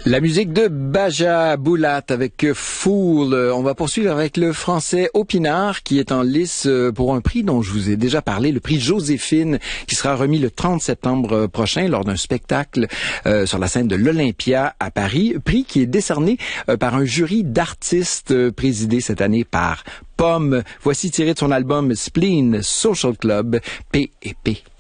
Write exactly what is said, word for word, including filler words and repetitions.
La musique de Baja Boulat avec Fool. On va poursuivre avec le français Opinard qui est en lice pour un prix dont je vous ai déjà parlé, le prix Joséphine, qui sera remis le trente septembre prochain lors d'un spectacle euh, sur la scène de l'Olympia à Paris. Prix qui est décerné euh, par un jury d'artistes euh, présidé cette année par Pomme. Voici tiré de son album Spleen Social Club, P et P.